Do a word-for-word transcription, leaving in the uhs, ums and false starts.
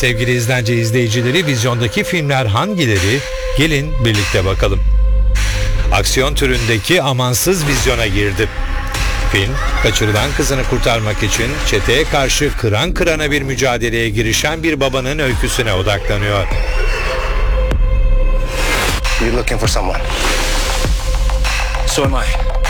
sevgili izlence izleyicileri, vizyondaki filmler hangileri? Gelin birlikte bakalım. Aksiyon türündeki Amansız vizyona girdi. Film, kaçırılan kızını kurtarmak için çeteye karşı kıran kırana bir mücadeleye girişen bir babanın öyküsüne odaklanıyor. You're looking for someone. So am I.